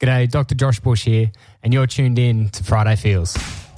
G'day, Dr. Josh Bush here, and you're tuned in to Friday Feels.